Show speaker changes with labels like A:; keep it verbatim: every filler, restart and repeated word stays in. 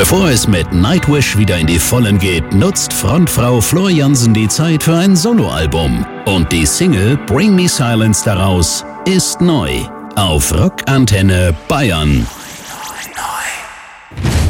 A: Bevor es mit Nightwish wieder in die Vollen geht, nutzt Frontfrau Floor Jansen die Zeit für ein Soloalbum. Und die Single Bring Me Silence daraus ist neu auf Rock Antenne Bayern.